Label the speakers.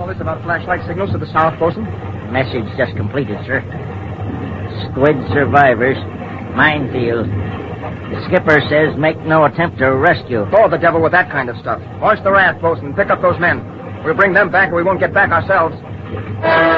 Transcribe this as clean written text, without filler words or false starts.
Speaker 1: this about flashlight signals to the south, bosun?
Speaker 2: Message just completed, sir. Squid survivors. Minefield. The skipper says make no attempt to rescue.
Speaker 1: Oh, the devil with that kind of stuff. Launch the raft, bosun, and pick up those men. We'll bring them back or we won't get back ourselves.